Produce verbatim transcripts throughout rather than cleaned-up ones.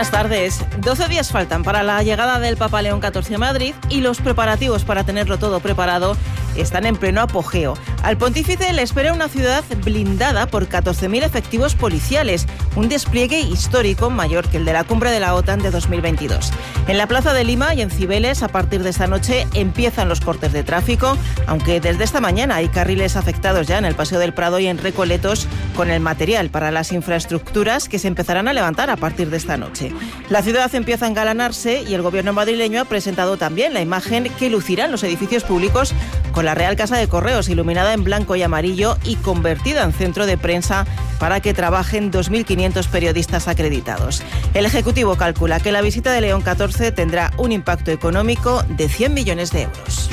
Buenas tardes. doce días faltan para la llegada del Papa León catorce a Madrid y los preparativos para tenerlo todo preparado están en pleno apogeo. Al pontífice le espera una ciudad blindada por catorce mil efectivos policiales, un despliegue histórico mayor que el de la cumbre de la OTAN de dos mil veintidós. En la Plaza de Lima y en Cibeles, a partir de esta noche, empiezan los cortes de tráfico, aunque desde esta mañana hay carriles afectados ya en el Paseo del Prado y en Recoletos con el material para las infraestructuras que se empezarán a levantar a partir de esta noche. La ciudad empieza a engalanarse y el gobierno madrileño ha presentado también la imagen que lucirán los edificios públicos con la Real Casa de Correos iluminada en blanco y amarillo y convertida en centro de prensa para que trabajen dos mil quinientos periodistas acreditados. El Ejecutivo calcula que la visita de León catorce tendrá un impacto económico de cien millones de euros.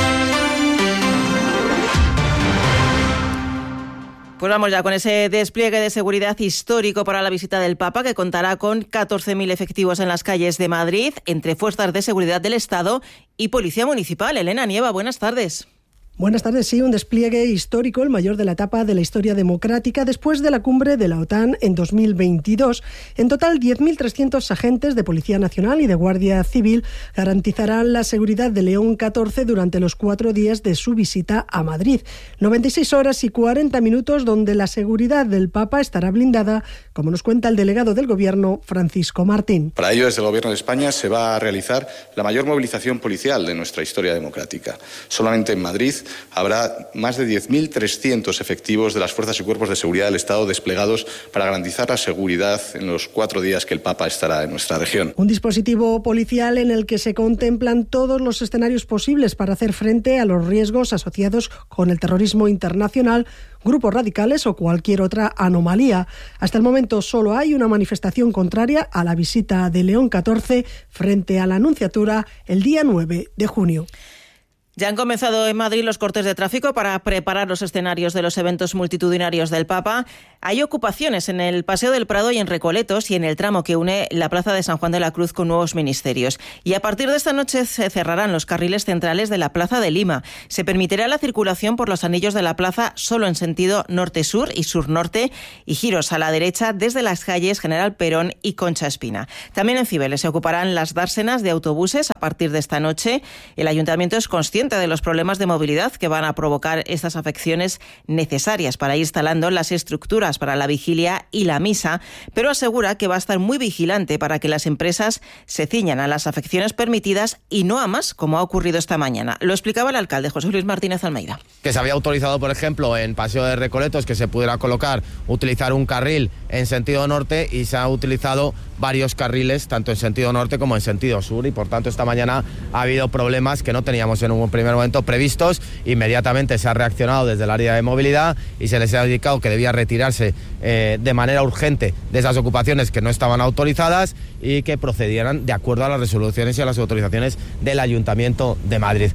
Pues vamos ya con ese despliegue de seguridad histórico para la visita del Papa, que contará con catorce mil efectivos en las calles de Madrid, entre fuerzas de seguridad del Estado y Policía Municipal. Elena Nieva, buenas tardes. Buenas tardes. Sí, un despliegue histórico, el mayor de la etapa de la historia democrática después de la cumbre de la OTAN en dos mil veintidós. En total, diez mil trescientos agentes de Policía Nacional y de Guardia Civil garantizarán la seguridad de León catorce durante los cuatro días de su visita a Madrid. noventa y seis horas y cuarenta minutos donde la seguridad del Papa estará blindada, como nos cuenta el delegado del Gobierno, Francisco Martín. Para ello, desde el Gobierno de España se va a realizar la mayor movilización policial de nuestra historia democrática. Solamente en Madrid habrá más de diez mil trescientos efectivos de las fuerzas y cuerpos de seguridad del Estado desplegados para garantizar la seguridad en los cuatro días que el Papa estará en nuestra región. Un dispositivo policial en el que se contemplan todos los escenarios posibles para hacer frente a los riesgos asociados con el terrorismo internacional, grupos radicales o cualquier otra anomalía. Hasta el momento solo hay una manifestación contraria a la visita de León catorce frente a la Nunciatura el día nueve de junio. Ya han comenzado en Madrid los cortes de tráfico para preparar los escenarios de los eventos multitudinarios del Papa. Hay ocupaciones en el Paseo del Prado y en Recoletos y en el tramo que une la Plaza de San Juan de la Cruz con nuevos ministerios. Y a partir de esta noche se cerrarán los carriles centrales de la Plaza de Lima. Se permitirá la circulación por los anillos de la plaza solo en sentido norte-sur y sur-norte y giros a la derecha desde las calles General Perón y Concha Espina. También en Cibeles se ocuparán las dársenas de autobuses a partir de esta noche. El ayuntamiento es consciente de los problemas de movilidad que van a provocar estas afecciones necesarias para ir instalando las estructuras para la vigilia y la misa, pero asegura que va a estar muy vigilante para que las empresas se ciñan a las afecciones permitidas y no a más, como ha ocurrido esta mañana. Lo explicaba el alcalde José Luis Martínez Almeida. Que se había autorizado, por ejemplo, en Paseo de Recoletos que se pudiera colocar, utilizar un carril en sentido norte y se ha utilizado varios carriles, tanto en sentido norte como en sentido sur, y por tanto esta mañana ha habido problemas que no teníamos en un primer momento previstos. Inmediatamente se ha reaccionado desde el área de movilidad y se les ha indicado que debía retirarse eh, de manera urgente de esas ocupaciones que no estaban autorizadas y que procedieran de acuerdo a las resoluciones y a las autorizaciones del Ayuntamiento de Madrid.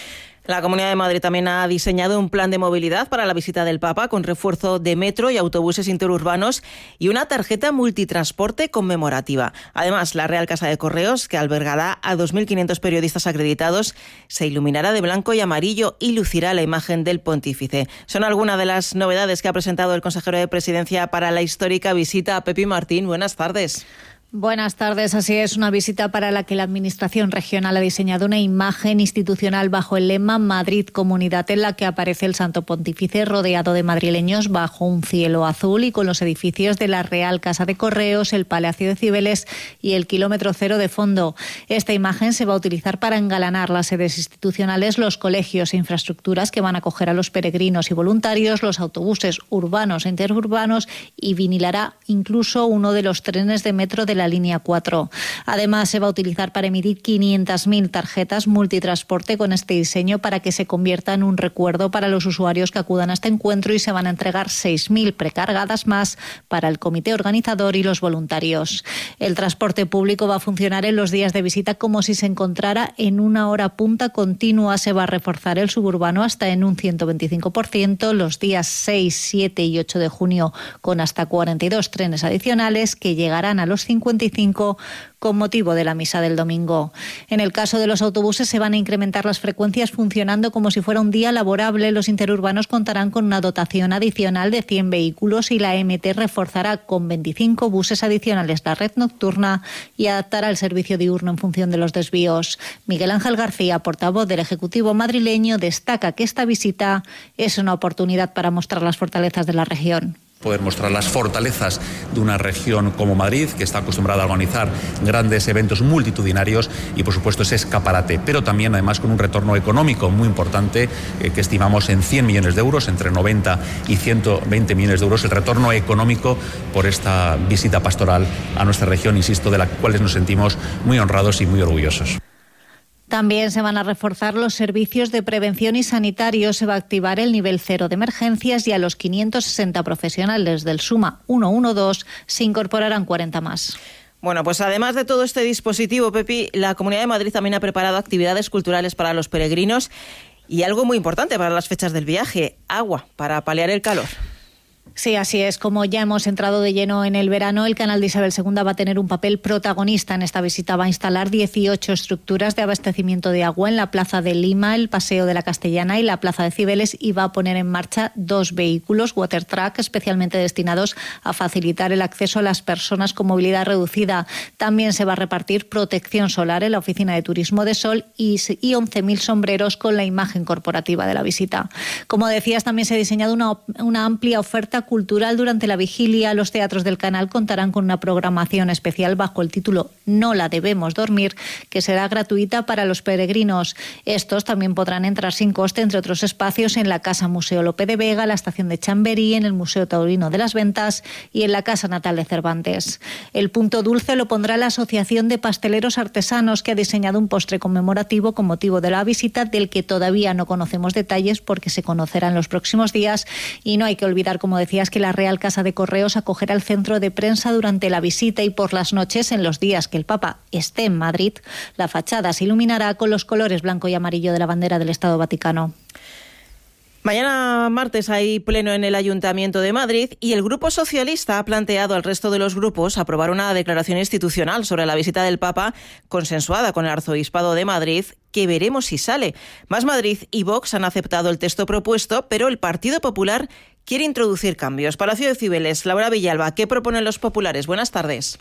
La Comunidad de Madrid también ha diseñado un plan de movilidad para la visita del Papa con refuerzo de metro y autobuses interurbanos y una tarjeta multitransporte conmemorativa. Además, la Real Casa de Correos, que albergará a dos mil quinientos periodistas acreditados, se iluminará de blanco y amarillo y lucirá la imagen del pontífice. Son algunas de las novedades que ha presentado el consejero de Presidencia para la histórica visita. Pepi Martín, buenas tardes. Buenas tardes. Así es, una visita para la que la Administración regional ha diseñado una imagen institucional bajo el lema Madrid Comunidad, en la que aparece el Santo Pontífice rodeado de madrileños bajo un cielo azul y con los edificios de la Real Casa de Correos, el Palacio de Cibeles y el Kilómetro Cero de fondo. Esta imagen se va a utilizar para engalanar las sedes institucionales, los colegios e infraestructuras que van a acoger a los peregrinos y voluntarios, los autobuses urbanos e interurbanos, y vinilará incluso uno de los trenes de metro de la línea cuatro. Además, se va a utilizar para emitir quinientas mil tarjetas multitransporte con este diseño para que se convierta en un recuerdo para los usuarios que acudan a este encuentro, y se van a entregar seis mil precargadas más para el comité organizador y los voluntarios. El transporte público va a funcionar en los días de visita como si se encontrara en una hora punta continua. Se va a reforzar el suburbano hasta en un ciento veinticinco por ciento los días seis, siete y ocho de junio, con hasta cuarenta y dos trenes adicionales que llegarán a los cincuenta cincuenta y cinco con motivo de la misa del domingo. En el caso de los autobuses se van a incrementar las frecuencias funcionando como si fuera un día laborable. Los interurbanos contarán con una dotación adicional de cien vehículos y la M T reforzará con veinticinco buses adicionales la red nocturna y adaptará el servicio diurno en función de los desvíos. Miguel Ángel García, portavoz del Ejecutivo madrileño, destaca que esta visita es una oportunidad para mostrar las fortalezas de la región. Poder mostrar las fortalezas de una región como Madrid, que está acostumbrada a organizar grandes eventos multitudinarios y, por supuesto, ese escaparate, pero también, además, con un retorno económico muy importante eh, que estimamos en cien millones de euros, entre noventa y ciento veinte millones de euros, el retorno económico por esta visita pastoral a nuestra región, insisto, de la cual nos sentimos muy honrados y muy orgullosos. También se van a reforzar los servicios de prevención y sanitarios. Se va a activar el nivel cero de emergencias y a los quinientos sesenta profesionales del Suma ciento doce se incorporarán cuarenta más. Bueno, pues además de todo este dispositivo, Pepi, la Comunidad de Madrid también ha preparado actividades culturales para los peregrinos y algo muy importante para las fechas del viaje, agua para paliar el calor. Sí, así es. Como ya hemos entrado de lleno en el verano, el canal de Isabel segunda va a tener un papel protagonista en esta visita. Va a instalar dieciocho estructuras de abastecimiento de agua en la Plaza de Lima, el Paseo de la Castellana y la Plaza de Cibeles, y va a poner en marcha dos vehículos water truck especialmente destinados a facilitar el acceso a las personas con movilidad reducida. También se va a repartir protección solar en la Oficina de Turismo de Sol y, y once mil sombreros con la imagen corporativa de la visita. Como decías, también se ha diseñado una, una amplia oferta cultural durante la vigilia. Los teatros del canal contarán con una programación especial bajo el título No la debemos dormir, que será gratuita para los peregrinos. Estos también podrán entrar sin coste, entre otros espacios, en la Casa Museo Lope de Vega, la Estación de Chamberí, en el Museo Taurino de las Ventas y en la Casa Natal de Cervantes. El punto dulce lo pondrá la Asociación de Pasteleros Artesanos, que ha diseñado un postre conmemorativo con motivo de la visita, del que todavía no conocemos detalles porque se conocerá en los próximos días. Y no hay que olvidar, como decía, que la Real Casa de Correos acogerá el centro de prensa durante la visita, y por las noches, en los días que el Papa esté en Madrid, la fachada se iluminará con los colores blanco y amarillo de la bandera del Estado Vaticano. Mañana martes hay pleno en el Ayuntamiento de Madrid y el Grupo Socialista ha planteado al resto de los grupos aprobar una declaración institucional sobre la visita del Papa, consensuada con el Arzobispado de Madrid, que veremos si sale. Más Madrid y Vox han aceptado el texto propuesto, pero el Partido Popular quiere introducir cambios. Palacio de Cibeles, Laura Villalba, ¿qué proponen los populares? Buenas tardes.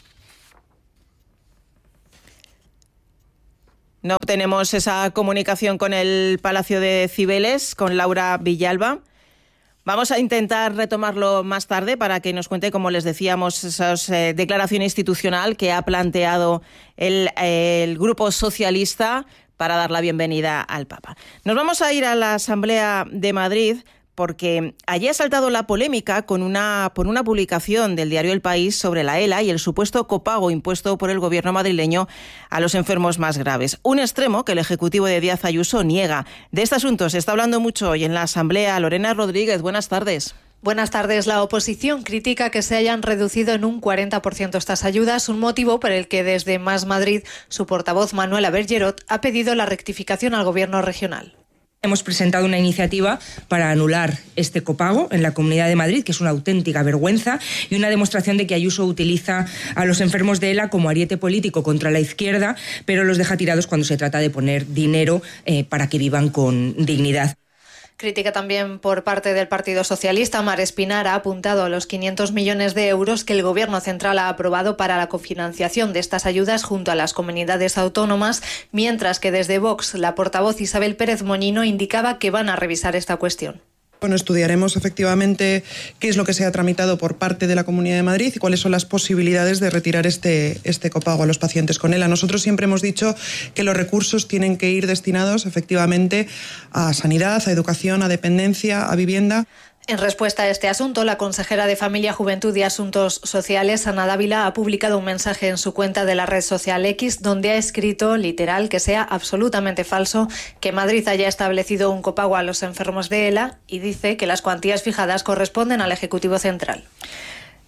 No obtenemos esa comunicación con el Palacio de Cibeles, con Laura Villalba. Vamos a intentar retomarlo más tarde para que nos cuente, como les decíamos, esa eh, declaración institucional que ha planteado el, eh, el Grupo Socialista para dar la bienvenida al Papa. Nos vamos a ir a la Asamblea de Madrid, porque allí ha saltado la polémica con una, por una publicación del diario El País sobre la ELA y el supuesto copago impuesto por el gobierno madrileño a los enfermos más graves. Un extremo que el Ejecutivo de Díaz Ayuso niega. De este asunto se está hablando mucho hoy en la Asamblea. Lorena Rodríguez, buenas tardes. Buenas tardes. La oposición critica que se hayan reducido en un cuarenta por ciento estas ayudas, un motivo por el que desde Más Madrid su portavoz Manuela Bergerot ha pedido la rectificación al gobierno regional. Hemos presentado una iniciativa para anular este copago en la Comunidad de Madrid, que es una auténtica vergüenza y una demostración de que Ayuso utiliza a los enfermos de ELA como ariete político contra la izquierda, pero los deja tirados cuando se trata de poner dinero eh, para que vivan con dignidad. Crítica también por parte del Partido Socialista. Mar Espinar ha apuntado a los quinientos millones de euros que el Gobierno central ha aprobado para la cofinanciación de estas ayudas junto a las comunidades autónomas, mientras que desde Vox la portavoz Isabel Pérez Moñino indicaba que van a revisar esta cuestión. Bueno, estudiaremos efectivamente qué es lo que se ha tramitado por parte de la Comunidad de Madrid y cuáles son las posibilidades de retirar este, este copago a los pacientes con ELA. Nosotros siempre hemos dicho que los recursos tienen que ir destinados efectivamente a sanidad, a educación, a dependencia, a vivienda. En respuesta a este asunto, la consejera de Familia, Juventud y Asuntos Sociales, Ana Dávila, ha publicado un mensaje en su cuenta de la red social X donde ha escrito, literal, que sea absolutamente falso que Madrid haya establecido un copago a los enfermos de ELA, y dice que las cuantías fijadas corresponden al Ejecutivo Central.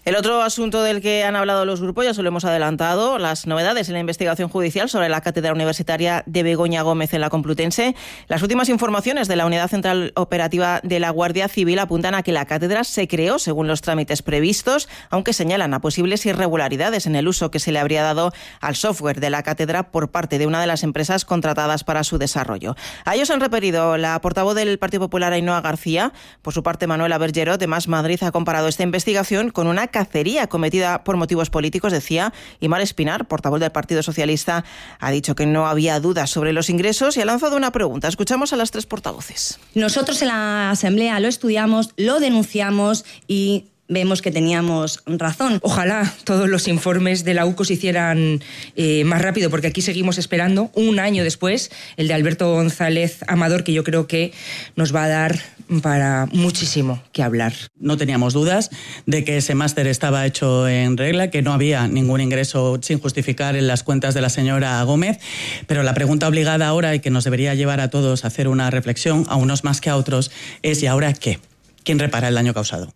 El otro asunto del que han hablado los grupos, ya se lo hemos adelantado, las novedades en la investigación judicial sobre la cátedra universitaria de Begoña Gómez en la Complutense. Las últimas informaciones de la Unidad Central Operativa de la Guardia Civil apuntan a que la cátedra se creó según los trámites previstos, aunque señalan a posibles irregularidades en el uso que se le habría dado al software de la cátedra por parte de una de las empresas contratadas para su desarrollo. A ellos han referido la portavoz del Partido Popular, Ainhoa García. Por su parte, Manuela Bergerot, de Más Madrid, ha comparado esta investigación con una cacería cometida por motivos políticos, decía, y Mar Espinar, portavoz del Partido Socialista, ha dicho que no había dudas sobre los ingresos y ha lanzado una pregunta. Escuchamos a las tres portavoces. Nosotros en la Asamblea lo estudiamos, lo denunciamos y vemos que teníamos razón. Ojalá todos los informes de la U C O se hicieran eh, más rápido, porque aquí seguimos esperando, un año después, el de Alberto González Amador, que yo creo que nos va a dar para muchísimo que hablar. No teníamos dudas de que ese máster estaba hecho en regla, que no había ningún ingreso sin justificar en las cuentas de la señora Gómez, pero la pregunta obligada ahora y que nos debería llevar a todos a hacer una reflexión, a unos más que a otros, es ¿y ahora qué? ¿Quién repara el daño causado?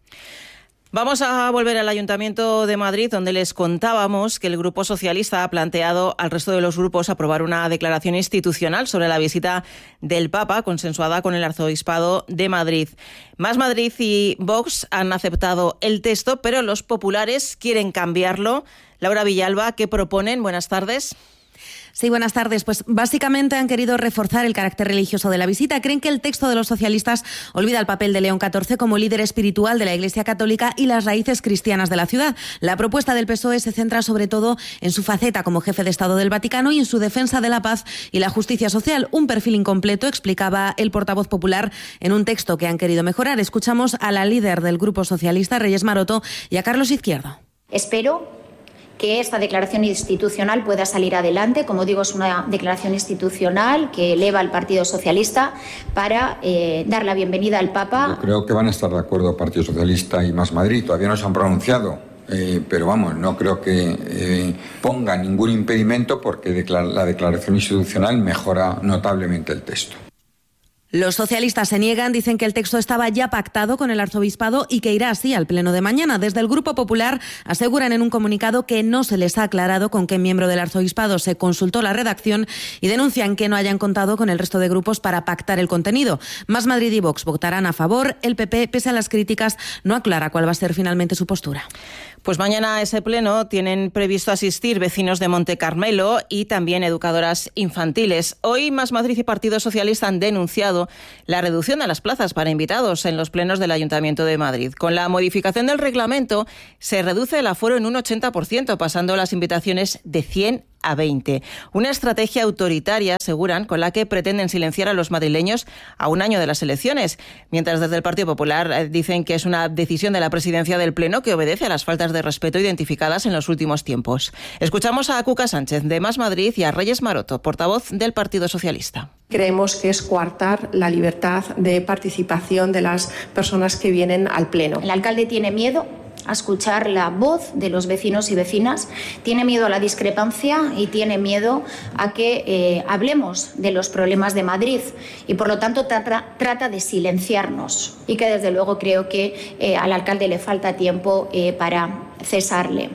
Vamos a volver al Ayuntamiento de Madrid, donde les contábamos que el Grupo Socialista ha planteado al resto de los grupos aprobar una declaración institucional sobre la visita del Papa, consensuada con el Arzobispado de Madrid. Más Madrid y Vox han aceptado el texto, pero los populares quieren cambiarlo. Laura Villalba, ¿qué proponen? Buenas tardes. Sí, buenas tardes. Pues básicamente han querido reforzar el carácter religioso de la visita. Creen que el texto de los socialistas olvida el papel de León catorce como líder espiritual de la Iglesia Católica y las raíces cristianas de la ciudad. La propuesta del P S O E se centra sobre todo en su faceta como jefe de Estado del Vaticano y en su defensa de la paz y la justicia social. Un perfil incompleto, explicaba el portavoz popular en un texto que han querido mejorar. Escuchamos a la líder del Grupo Socialista, Reyes Maroto, y a Carlos Izquierdo. Espero que esta declaración institucional pueda salir adelante. Como digo, es una declaración institucional que eleva al Partido Socialista para eh, dar la bienvenida al Papa. Yo creo que van a estar de acuerdo Partido Socialista y Más Madrid. Todavía no se han pronunciado, eh, pero vamos, no creo que eh, ponga ningún impedimento porque declar- la declaración institucional mejora notablemente el texto. Los socialistas se niegan, dicen que el texto estaba ya pactado con el arzobispado y que irá así al pleno de mañana. Desde el Grupo Popular aseguran en un comunicado que no se les ha aclarado con qué miembro del arzobispado se consultó la redacción y denuncian que no hayan contado con el resto de grupos para pactar el contenido. Más Madrid y Vox votarán a favor. El P P, pese a las críticas, no aclara cuál va a ser finalmente su postura. Pues mañana a ese pleno tienen previsto asistir vecinos de Monte Carmelo y también educadoras infantiles. Hoy Más Madrid y Partido Socialista han denunciado la reducción de las plazas para invitados en los plenos del Ayuntamiento de Madrid. Con la modificación del reglamento se reduce el aforo en un ochenta por ciento, pasando las invitaciones de cien a veinte. Una estrategia autoritaria, aseguran, con la que pretenden silenciar a los madrileños a un año de las elecciones. Mientras desde el Partido Popular eh, dicen que es una decisión de la presidencia del Pleno que obedece a las faltas de respeto identificadas en los últimos tiempos. Escuchamos a Cuca Sánchez, de Más Madrid, y a Reyes Maroto, portavoz del Partido Socialista. Creemos que es coartar la libertad de participación de las personas que vienen al Pleno. El alcalde tiene miedo a escuchar la voz de los vecinos y vecinas, tiene miedo a la discrepancia y tiene miedo a que eh, hablemos de los problemas de Madrid y por lo tanto tra- trata de silenciarnos y que desde luego creo que eh, al alcalde le falta tiempo eh, para cesarle.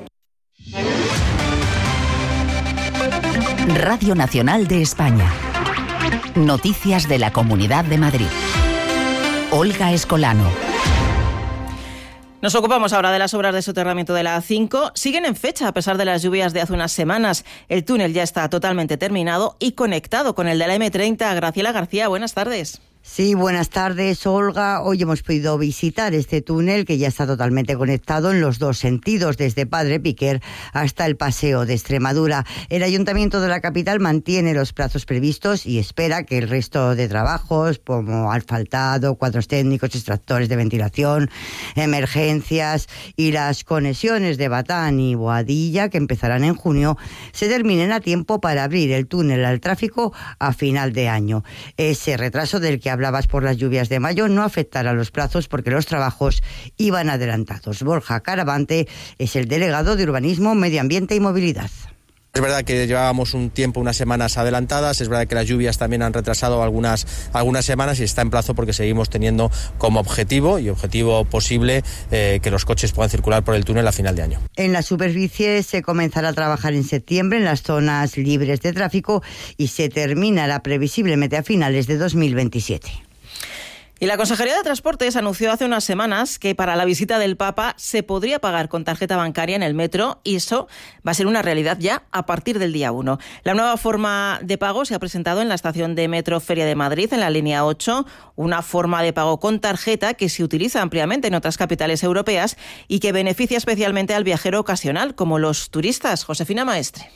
Radio Nacional de España. Noticias de la Comunidad de Madrid. Olga Escolano. Nos ocupamos ahora de las obras de soterramiento de la A cinco. Siguen en fecha a pesar de las lluvias de hace unas semanas. El túnel ya está totalmente terminado y conectado con el de la eme treinta. Graciela García, buenas tardes. Sí, buenas tardes, Olga. Hoy hemos podido visitar este túnel que ya está totalmente conectado en los dos sentidos, desde Padre Piquer hasta el Paseo de Extremadura. El Ayuntamiento de la capital mantiene los plazos previstos y espera que el resto de trabajos, como asfaltado, cuadros técnicos, extractores de ventilación, emergencias y las conexiones de Batán y Boadilla, que empezarán en junio, se terminen a tiempo para abrir el túnel al tráfico a final de año. Ese retraso del que hablabas por las lluvias de mayo no afectará los plazos porque los trabajos iban adelantados. Borja Caravante es el delegado de Urbanismo, Medio Ambiente y Movilidad. Es verdad que llevábamos un tiempo, unas semanas adelantadas, es verdad que las lluvias también han retrasado algunas, algunas semanas y está en plazo porque seguimos teniendo como objetivo y objetivo posible eh, que los coches puedan circular por el túnel a final de año. En la superficie se comenzará a trabajar en septiembre en las zonas libres de tráfico y se terminará previsiblemente a finales de dos mil veintisiete. Y la Consejería de Transportes anunció hace unas semanas que para la visita del Papa se podría pagar con tarjeta bancaria en el metro y eso va a ser una realidad ya a partir del día uno. La nueva forma de pago se ha presentado en la estación de metro Feria de Madrid, en la línea ocho, una forma de pago con tarjeta que se utiliza ampliamente en otras capitales europeas y que beneficia especialmente al viajero ocasional, como los turistas. Josefina Maestre.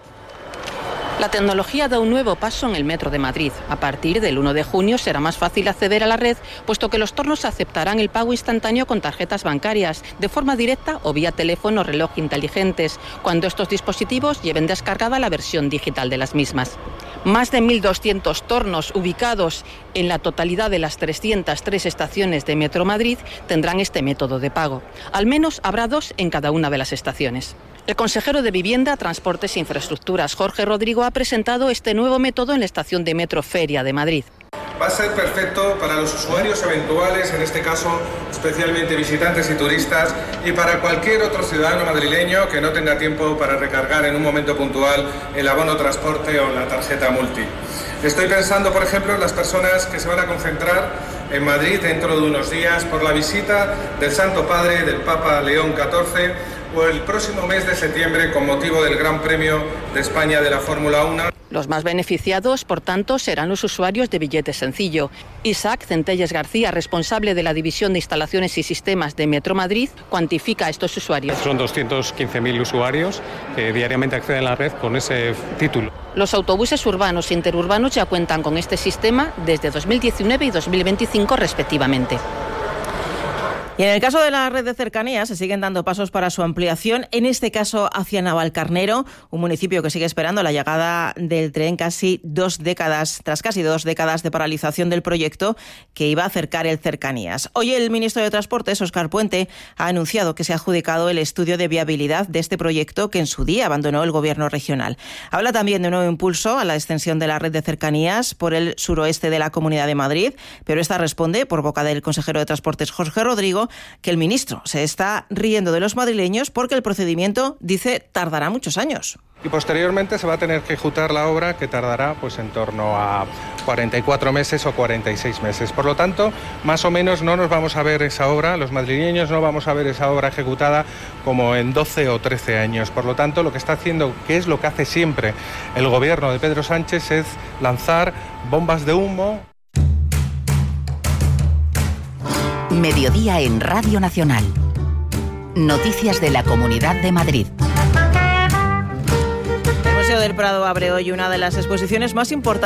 La tecnología da un nuevo paso en el Metro de Madrid. A partir del uno de junio será más fácil acceder a la red, puesto que los tornos aceptarán el pago instantáneo con tarjetas bancarias, de forma directa o vía teléfono o reloj inteligentes, cuando estos dispositivos lleven descargada la versión digital de las mismas. Más de mil doscientos tornos ubicados en la totalidad de las trescientas tres estaciones de Metro Madrid tendrán este método de pago. Al menos habrá dos en cada una de las estaciones. El consejero de Vivienda, Transportes e Infraestructuras, Jorge Rodrigo, ha presentado este nuevo método en la estación de Metro Feria de Madrid. Va a ser perfecto para los usuarios eventuales, en este caso especialmente visitantes y turistas, y para cualquier otro ciudadano madrileño que no tenga tiempo para recargar en un momento puntual el abono transporte o la tarjeta multi. Estoy pensando, por ejemplo, en las personas que se van a concentrar en Madrid dentro de unos días por la visita del Santo Padre, del Papa León catorce, o el próximo mes de septiembre con motivo del Gran Premio de España de la Fórmula uno. Los más beneficiados, por tanto, serán los usuarios de billete sencillo. Isaac Centelles García, responsable de la División de Instalaciones y Sistemas de Metro Madrid, cuantifica a estos usuarios. Son doscientos quince mil usuarios que diariamente acceden a la red con ese título. Los autobuses urbanos e interurbanos ya cuentan con este sistema desde dos mil diecinueve y dos mil veinticinco respectivamente. Y en el caso de la red de cercanías se siguen dando pasos para su ampliación, en este caso hacia Navalcarnero, un municipio que sigue esperando la llegada del tren casi dos décadas, tras casi dos décadas de paralización del proyecto que iba a acercar el cercanías. Hoy el ministro de Transportes, Óscar Puente, ha anunciado que se ha adjudicado el estudio de viabilidad de este proyecto que en su día abandonó el gobierno regional. Habla también de un nuevo impulso a la extensión de la red de cercanías por el suroeste de la Comunidad de Madrid, pero esta responde, por boca del consejero de Transportes, Jorge Rodrigo, que el ministro se está riendo de los madrileños porque el procedimiento, dice, tardará muchos años. Y posteriormente se va a tener que ejecutar la obra, que tardará pues en torno a cuarenta y cuatro meses o cuarenta y seis meses. Por lo tanto, más o menos no nos vamos a ver esa obra, los madrileños no vamos a ver esa obra ejecutada como en doce o trece años. Por lo tanto, lo que está haciendo, que es lo que hace siempre el gobierno de Pedro Sánchez, es lanzar bombas de humo. Mediodía en Radio Nacional. Noticias de la Comunidad de Madrid. El Museo del Prado abre hoy una de las exposiciones más importantes